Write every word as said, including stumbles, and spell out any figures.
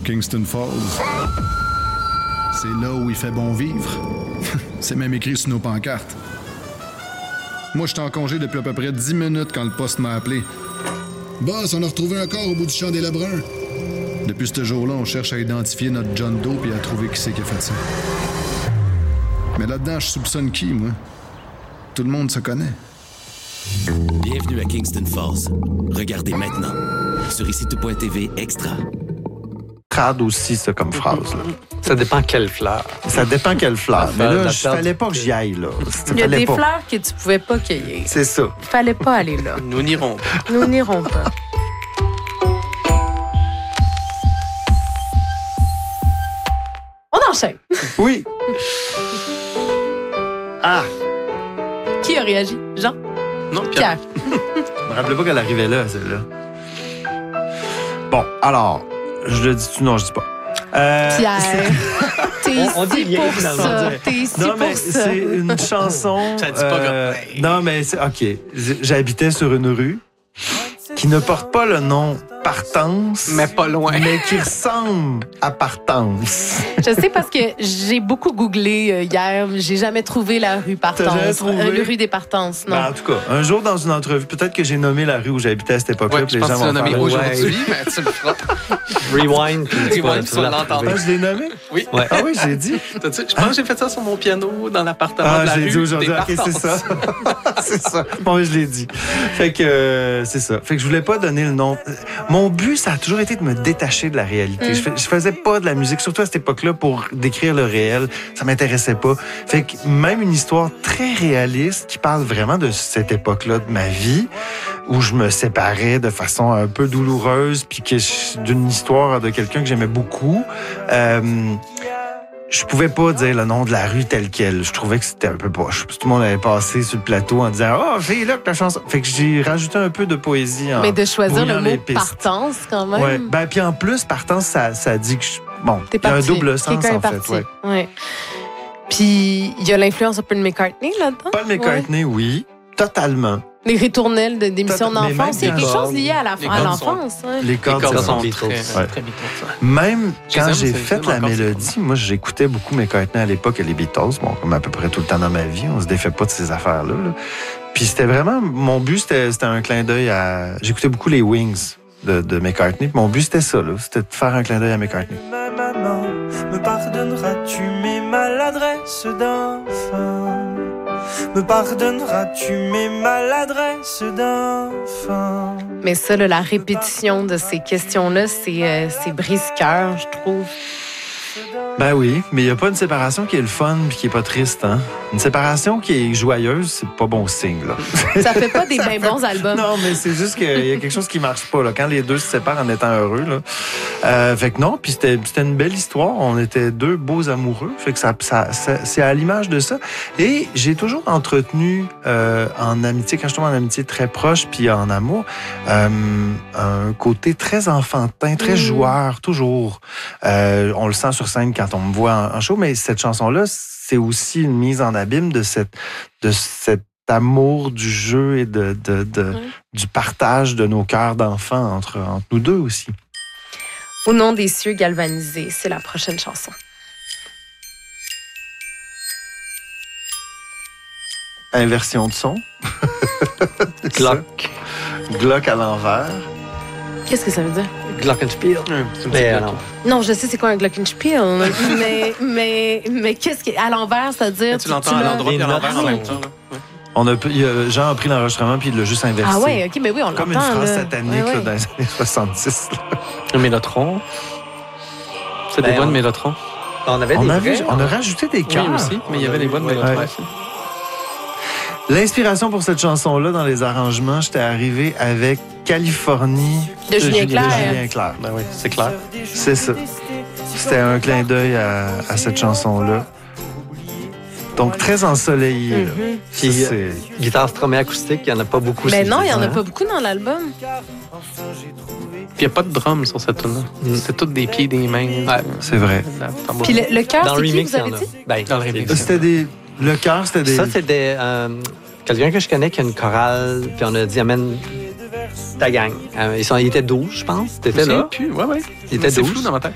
Kingston Falls. C'est là où il fait bon vivre. C'est même écrit sur nos pancartes. Moi, j'étais en congé depuis à peu près dix minutes quand le poste m'a appelé. Boss, on a retrouvé un corps au bout du champ des Lebrun. Depuis ce jour-là, on cherche à identifier notre John Doe et à trouver qui c'est qui a fait ça. Mais là-dedans, je soupçonne qui, moi? Tout le monde se connaît. Bienvenue à Kingston Falls. Regardez maintenant sur ici tout point t v extra. Crade aussi, ça, comme phrase. Là. Ça dépend quelle fleur. Ça dépend quelle fleur. Mais là, il fallait pas que du... j'y aille, là. Il y a des pas. fleurs que tu pouvais pas cueillir. C'est ça. Fallait pas aller là. Nous n'irons pas. Nous n'irons pas. On enchaîne. Oui. Ah! Qui a réagi? Jean? Non, Pierre. Pierre. Je me rappelais pas qu'elle arrivait là, celle-là. Bon, alors, je le dis-tu? Non, je dis pas. Euh, Pierre. T'es On- on dit ici rien, pour finalement, ça. on dirait. T'es ici Non, pour mais ça. c'est une chanson. Ça dit pas euh, comme- Non, mais c'est. OK. J'habitais sur une rue qui ne porte pas le nom Partance, Mais pas loin. mais qui ressemble à Partance. Je sais parce que j'ai beaucoup googlé euh, hier. J'ai jamais trouvé la rue T'as jamais Partance. trouvé? Euh, la rue des Partances, non. Ben, en tout cas, un jour dans une entrevue, peut-être que j'ai nommé la rue où j'habitais à cette époque-là. Ouais, puis je les pense gens que tu vont l'as nommé faire, aujourd'hui, mais tu le feras. Rewind, puis tu vas- Rewind, tu tu vas vas la l'entendre. Ah, retrouver. je l'ai nommé? Oui. Ouais. Ah oui, j'ai dit. T'as dit, je pense que j'ai fait ça sur mon piano dans l'appartement Ah, de la j'ai rue dit aujourd'hui. des OK, c'est Partances. ça. c'est ça. Bon, je l'ai dit. Fait que, euh, c'est ça. Fait que je voulais pas donner le nom. Mon but, ça a toujours été de me détacher de la réalité. Mm. Je, fais- je faisais pas de la musique, surtout à cette époque-là, pour décrire le réel. Ça m'intéressait pas. Fait que même une histoire très réaliste qui parle vraiment de cette époque-là de ma vie, où je me séparais de façon un peu douloureuse, puis que je- d'une histoire de quelqu'un que j'aimais beaucoup. Euh, je pouvais pas dire le nom de la rue tel quel. Je trouvais que c'était un peu poche. Puis tout le monde avait passé sur le plateau en disant « Oh, c'est là que la chanson... » Fait que j'ai rajouté un peu de poésie en Mais de choisir le brouillant les mot pistes. Partance, quand même. Ouais. Ben, puis en plus, partance, ça, ça dit que je... Bon, T'es il y a un parti. double sens, Quelqu'un est en fait. parti. Ouais. Ouais. Puis, il y a l'influence un peu de McCartney là-dedans. Paul McCartney, oui, totalement. Les ritournelles de- d'émissions Tot- mais d'enfance. même Il y a quelque bien- chose lié à la- Les à cordes l'enfance. ouais. Les Les cordes, cordes c'est sont bon. très, Beatles. Ouais. très Beatles. Même Je quand les aime, j'ai c'est- fait j'aime la encore ça. mélodie, moi, j'écoutais beaucoup McCartney à l'époque et les Beatles, bon, comme à peu près tout le temps dans ma vie. On se défait pas de ces affaires-là. là. Puis c'était vraiment... Mon but, c'était c'était un clin d'œil à... J'écoutais beaucoup les Wings de, de McCartney. Puis mon but, c'était ça, là. C'était de faire un clin d'œil à McCartney. Ma maman, me pardonneras-tu mes maladresses d'enfant? Me pardonneras-tu mes maladresses d'enfant? Mais ça, là, la répétition de ces questions-là, c'est euh, c'est brise-cœur, je trouve. Ben oui, mais il n'y a pas une séparation qui est le fun puis qui est pas triste, hein. Une séparation qui est joyeuse, c'est pas bon signe, là. Ça fait pas des bien bons albums. Non, mais c'est juste qu'il y a quelque chose qui marche pas, là. Quand les deux se séparent en étant heureux, là. Euh, fait que non, puis c'était, c'était une belle histoire. On était deux beaux amoureux. Fait que ça, ça, ça- c'est à l'image de ça. Et j'ai toujours entretenu, euh, en amitié, quand je tombe en amitié très proche puis en amour, euh, un côté très enfantin, très Mm. joueur, toujours. Euh, on le sent sur scène quand on me voit en, en show, mais cette chanson-là, c'est aussi une mise en abîme de cette, de cet amour du jeu et de, de, de, Ouais. du partage de nos cœurs d'enfants entre, entre nous deux aussi. Au nom des cieux galvanisés, c'est la prochaine chanson. Inversion de son. Glock. Glock à l'envers. Qu'est-ce que ça veut dire? Glockenspiel. C'est un petit Mais peu alors, tout. Non, je sais c'est quoi un glockenspiel, mais, mais, mais qu'est-ce qui est à l'envers, c'est-à-dire... Tu l'entends à l'as- l'endroit et à les l'envers en notes même sont- temps. là. Ouais. On a, il y a- Jean a pris l'enregistrement puis il l'a juste inversé. Ah ouais, OK, mais oui, on l'entend. Comme une phrase là. satanique Ouais, là, ouais. dans les années soixante-dix. là. Le mélotron. C'est des Ben, voix de on- mélotron. on avait On des a, vrais, vu- on a rajouté des Oui, cœurs. aussi, mais il y avait des voix de mélotron Ouais. aussi. L'inspiration pour cette chanson-là, dans les arrangements, j'étais arrivé avec Californie De Julien de Clerc. Julien Clerc. Ben oui, c'est clair. C'est ça. C'était un clin d'œil à, à cette chanson-là. Donc, très ensoleillé. là. Mhm. Ça, Puis, c'est- guitare strumée acoustique, il n'y en a pas beaucoup. Mais sur non, le il n'y en a disque, pas beaucoup dans l'album. Puis il n'y a pas de drum sur cette tune-là. Mm. C'est tout des pieds, des mains. Ouais. c'est vrai. de la tambour. Puis le, le cœur, Dans le c'est qui, remix, vous il y avez en a. dit? Ben, Dans le remix. C'était des... Le cœur, c'était des... Ça, c'est des, euh, quelqu'un que je connais qui a une chorale, puis on a dit amène ta gang. Euh, ils, sont, ils étaient douze, je pense. T'étais Je me là. souviens plus. Ouais, ouais. Il était C'est douze. flou dans ma tête.